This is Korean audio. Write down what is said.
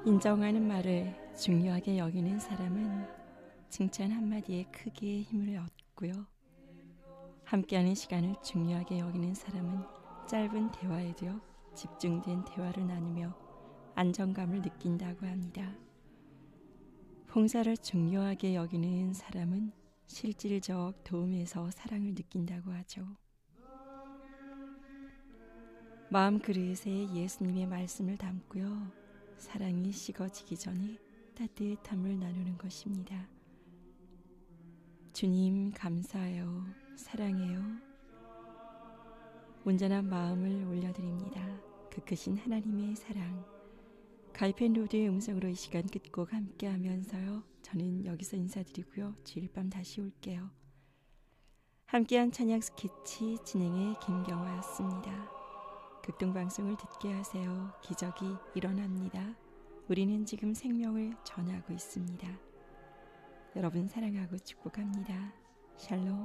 인정하는 말을 중요하게 여기는 사람은 칭찬 한마디에 크게 힘을 얻고요. 함께하는 시간을 중요하게 여기는 사람은 짧은 대화에도요, 집중된 대화를 나누며 안정감을 느낀다고 합니다. 봉사를 중요하게 여기는 사람은 실질적 도움에서 사랑을 느낀다고 하죠. 마음 그릇에 예수님의 말씀을 담고요, 사랑이 식어지기 전에 따뜻함을 나누는 것입니다. 주님 감사해요. 사랑해요. 온전한 마음을 올려드립니다. 그 크신 하나님의 사랑. 가이펜로드의 음성으로 이 시간 끝곡 함께 하면서요, 저는 여기서 인사드리고요, 주일 밤 다시 올게요. 함께한 찬양 스케치 진행의 김경화였습니다. 극동방송을 듣게 하세요. 기적이 일어납니다. 우리는 지금 생명을 전하고 있습니다. 여러분 사랑하고 축복합니다. 샬롬.